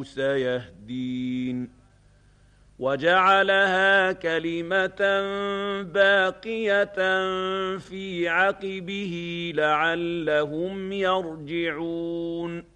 سيهدين وجعلها كلمة باقية في عقبه لعلهم يرجعون